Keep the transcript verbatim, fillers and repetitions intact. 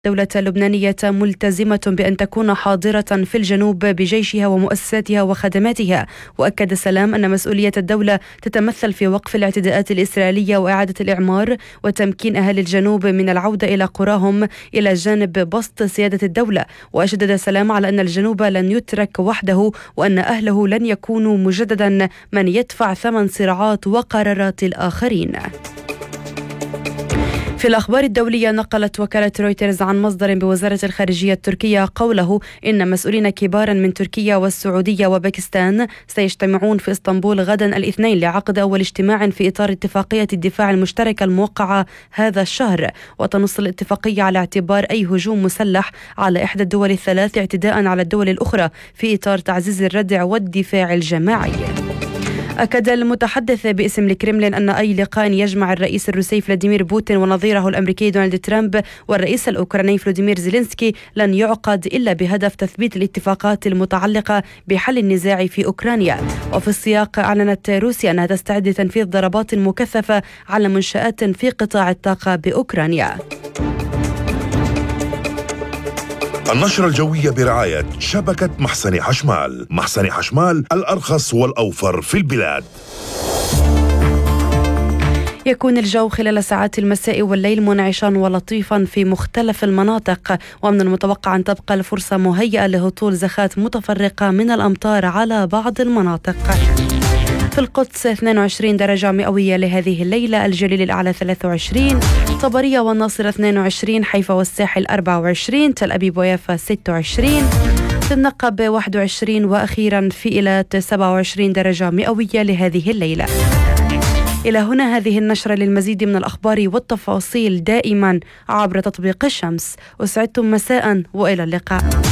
الدولة اللبنانية ملتزمة بأن تكون حاضرة في الجنوب بجيشها ومؤسساتها وخدماتها. وأكد سلام أن مسؤولية الدولة تتمثل في وقف الاعتداءات الإسرائيلية وإعادة الإعمار وتمكين أهل الجنوب من العودة إلى قراهم إلى جانب بسط سيادة الدولة. وأشدد سلام على أن الجنوب لن يترك وحده وأن أهله لن يكونوا مجددا من يدفع ثمن صراعات وقرارات الآخرين. في الأخبار الدولية، نقلت وكالة رويترز عن مصدر بوزارة الخارجية التركية قوله إن مسؤولين كبارا من تركيا والسعودية وباكستان سيجتمعون في اسطنبول غدا الاثنين لعقد أول اجتماع في إطار اتفاقية الدفاع المشتركة الموقعة هذا الشهر. وتنص الاتفاقية على اعتبار أي هجوم مسلح على إحدى الدول الثلاث اعتداء على الدول الأخرى في إطار تعزيز الردع والدفاع الجماعي. أكد المتحدث باسم الكرملين أن أي لقاء يجمع الرئيس الروسي فلاديمير بوتين ونظيره الأمريكي دونالد ترامب والرئيس الأوكراني فلوديمير زيلينسكي لن يعقد إلا بهدف تثبيت الاتفاقات المتعلقة بحل النزاع في أوكرانيا. وفي السياق، أعلنت روسيا أنها تستعد لتنفيذ ضربات مكثفة على منشآت في قطاع الطاقة بأوكرانيا. النشرة الجوية برعاية شبكة محسن حشمال. محسن حشمال، الأرخص والأوفر في البلاد. يكون الجو خلال ساعات المساء والليل منعشا ولطيفا في مختلف المناطق، ومن المتوقع أن تبقى الفرصة مهيئة لهطول زخات متفرقة من الأمطار على بعض المناطق. في القدس اثنين وعشرين درجة مئوية لهذه الليلة، الجليل الأعلى ثلاثة وعشرين، طبرية والناصر اثنين وعشرين، حيفا والساحل أربعة وعشرين، تل أبيب ويافا ستة وعشرين، في النقب واحد وعشرين، وأخيرا في إيلات سبعة وعشرين درجة مئوية لهذه الليلة. إلى هنا هذه النشرة. للمزيد من الأخبار والتفاصيل دائما عبر تطبيق الشمس. أسعدتم مساء وإلى اللقاء.